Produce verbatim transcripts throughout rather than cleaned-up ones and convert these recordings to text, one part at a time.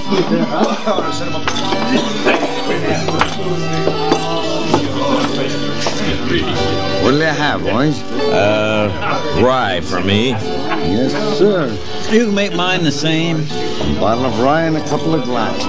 What'll you have, boys? Uh, rye for me. Yes, sir. You can make mine the same. A bottle of rye and a couple of glasses.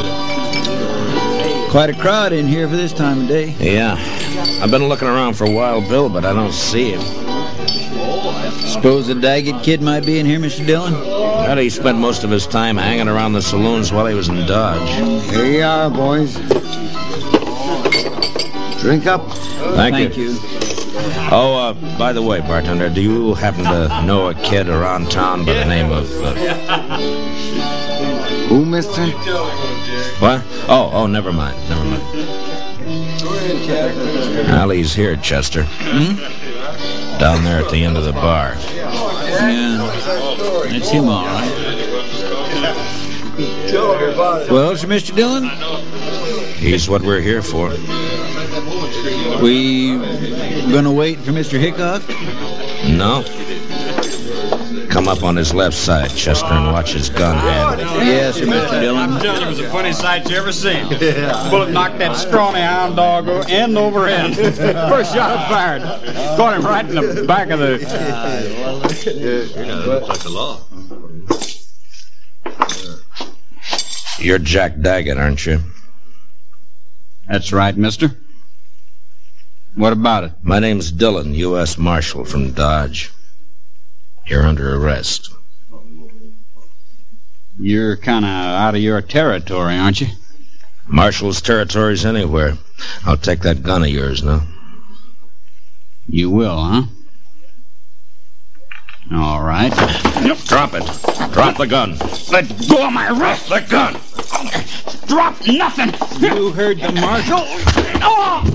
Quite a crowd in here for this time of day. Yeah. I've been looking around for Wild Bill, but I don't see him. Suppose the Daggett kid might be in here, Mister Dillon? Well, he spent most of his time hanging around the saloons while he was in Dodge. Here you are, boys. Drink up. Thank, Thank you. you. Oh, uh, by the way, bartender, do you happen to know a kid around town by the name of... Uh... Who, mister? What? Oh, oh, never mind, never mind. Allie's here, Chester. Hmm? Down there at the end of the bar. Yeah. That's him, all right. Well, Sir Mister Dillon? He's what we're here for. We gonna wait for Mister Hickok? No. Come up on his left side, Chester, and watch his gun handle. Yes, Sir Mister Dillon. I'm telling you, it was the funniest sight you ever seen. Bullet knocked that scrawny hound dog end over end. First shot I fired. Caught him right in the back of the... You're Jack Daggett, aren't you? That's right, mister. What about it? My name's Dillon, U S Marshal from Dodge. You're under arrest. You're kind of out of your territory, aren't you? Marshal's territory's anywhere. I'll take that gun of yours now. You will, huh? All right. Drop it. Drop the gun. Let go of my wrist. The gun. Drop nothing. You heard the marshal? Oh!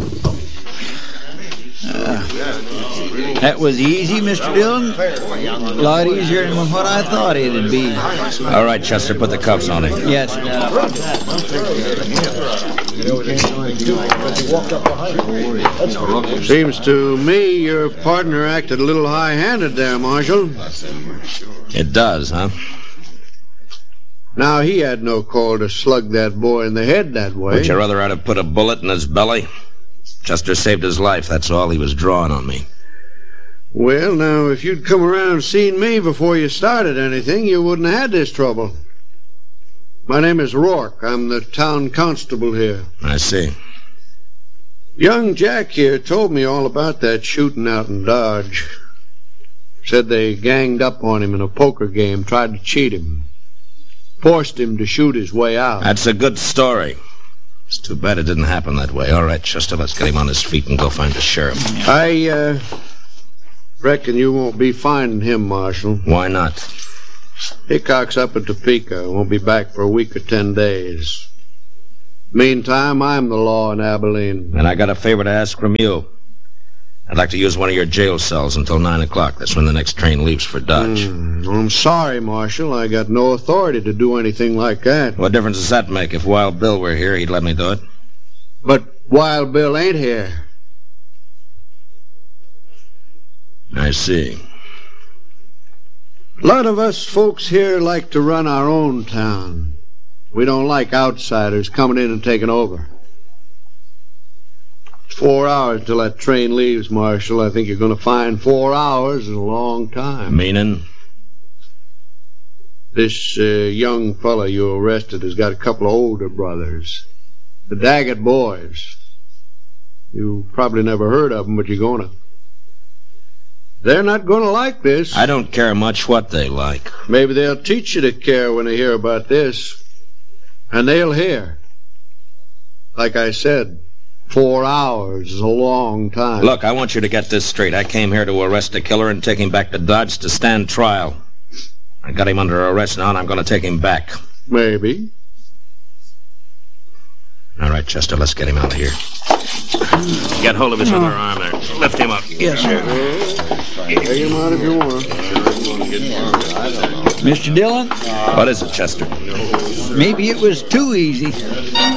Uh, that was easy, Mister Dillon. A lot easier than what I thought it'd be. All right, Chester, put the cuffs on him. Yes. Seems to me your partner acted a little high-handed there, Marshal. It does, huh? Now, he had no call to slug that boy in the head that way. Would you rather I'd have put a bullet in his belly? Chester saved his life, that's all. He was drawing on me. Well, now, if you'd come around and seen me before you started anything, you wouldn't have had this trouble. My name is Rourke. I'm the town constable here. I see. Young Jack here told me all about that shooting out in Dodge. Said they ganged up on him in a poker game, tried to cheat him. Forced him to shoot his way out. That's a good story. It's too bad it didn't happen that way. All right, Chester, let's get him on his feet and go find the sheriff. I, uh, reckon you won't be finding him, Marshal. Why not? Hickok's up at Topeka. Won't be back for a week or ten days. Meantime, I'm the law in Abilene. And I got a favor to ask from you. I'd like to use one of your jail cells until nine o'clock. That's when the next train leaves for Dodge. Mm, I'm sorry, Marshal. I got no authority to do anything like that. What difference does that make? If Wild Bill were here, he'd let me do it. But Wild Bill ain't here. I see. A lot of us folks here like to run our own town. We don't like outsiders coming in and taking over. It's four hours till that train leaves, Marshal. I think you're going to find four hours is a long time. Meaning? This uh, young fella you arrested has got a couple of older brothers. The Daggett boys. You probably never heard of them, but you're going to. They're not going to like this. I don't care much what they like. Maybe they'll teach you to care when they hear about this. And they'll hear. Like I said, four hours is a long time. Look, I want you to get this straight. I came here to arrest a killer and take him back to Dodge to stand trial. I got him under arrest now, and I'm going to take him back. Maybe. All right, Chester, let's get him out of here. Get hold of his other arm there. Lift him up. Yes, sir. Take him out if you want. Mister Dillon? What is it, Chester? Maybe it was too easy.